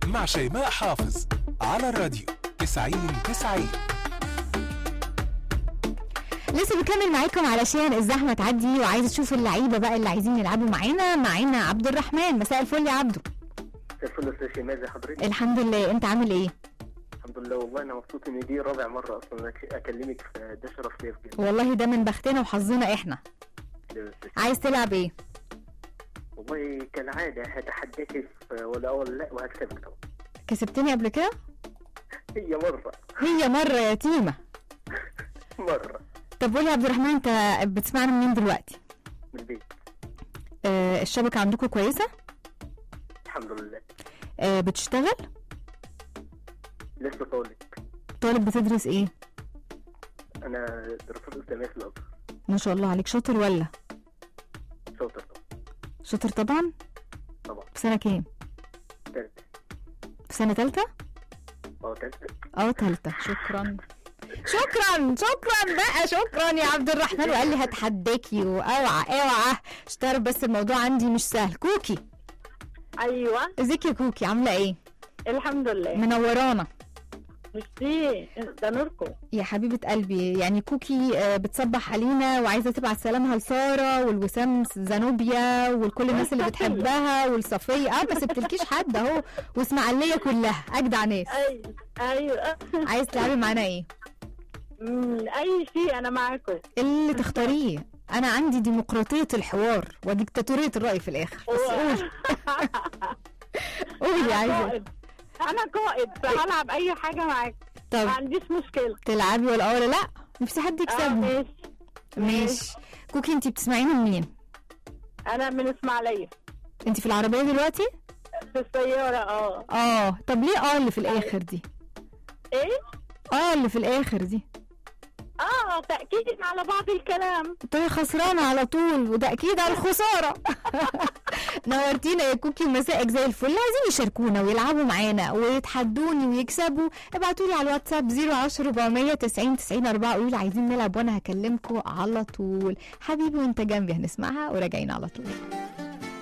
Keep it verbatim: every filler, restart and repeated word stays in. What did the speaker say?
مع شيماء حافظ على الراديو تسعين تسعين. لسه بكمل معاكم علشان الزحمه تعدي وعايزه اشوف اللعيبه بقى اللي عايزين يلعبوا معانا. معانا عبد الرحمن. مساء الفل يا عبدو. مساء الفل يا شيماء، ازي حضرتك؟ الحمد لله، انت عامل ايه؟ الحمد لله. والله انا مبسوط ان دي رابع مره اصلا اكلمك، ده شرف ليا بجد. والله ده من بختنا وحظنا احنا. عايز تلعب ايه؟ والله كالعاده هتحداك في ولا اول لا وهكسبك طبعا. كسبتني قبل كده؟ هي مره هي مره يتيمه مره. طب قول يا عبد الرحمن، انت بتسمعنا منين دلوقتي؟ من البيت. آه الشبكه عندكم كويسه؟ الحمد لله. آه بتشتغل؟ لسه طالب. طالب بتدرس ايه؟ انا دراسات اسلاميه في الازهر. ما شاء الله عليك، شاطر ولا؟ شاطر طبعا. شاطر طبعا؟ طبعا. في سنه كام؟ تالتة. في سنه تالتة؟ اه تالتة. اه تالتة. شكرا شكرا شكرا بقى، شكرا يا عبد الرحمن. وقال لي هتحداكي واوعى اوعى اشترب، بس الموضوع عندي مش سهل. كوكي. ايوه ازيك يا كوكي، عامله ايه؟ الحمد لله. منورانا. ميرسي، ده نوركم يا حبيبه قلبي. يعني كوكي بتصبح علينا وعايزه تبعت سلامها لساره والوسام زانوبيا وكل الناس اللي بتحبها والصفيه. اه ما سبتلكيش حد اهو، واسماعيليه كلها اجدع ناس. ايوه ايوه. عايز تلعبي معانا ايه؟ امم اي شيء انا معاكم. اللي تختاريه. انا عندي ديمقراطيه الحوار وديكتاتوريه الراي في الاخر. بس قولي قولي عايزه. انا قائد فهلعب اي حاجه معاك. طب ما عنديش مشكله. تلعبي ولا ولا لا؟ نفسي حد آه يكسبني. ماشي ماشي. كوكي انتي بتسمعينا منين؟ انا من اسماعيليه. انتي في العربيه دلوقتي؟ في السياره. اه اه طب ليه اه اللي في الاخر دي؟ ايه؟ اه اللي في الاخر دي اه تاكيد على بعض الكلام. طيب خسرانه على طول، وده اكيد على الخساره. نورتينا يا كوكي، مساءك زي الفل. عايزين يشاركونا ويلعبوا معانا ويتحدوني ويكسبوا، ابعتولي على الواتساب صفر عشرة أربعمية تسعين تسعين أربعة. قولوا لي عايزين نلعب وانا هكلمكم على طول. حبيبي وانت جنبي هنسمعها وراجعين على طول.